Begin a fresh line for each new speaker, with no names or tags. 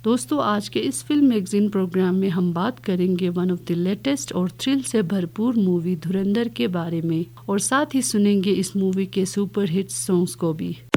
दोस्तों, आज के इस फिल्म मैगजीन प्रोग्राम में हम बात करेंगे वन ऑफ द लेटेस्ट और थ्रिल से भरपूर मूवी धुरंधर के बारे में, और साथ ही सुनेंगे इस मूवी के सुपर हिट सॉन्ग्स को भी।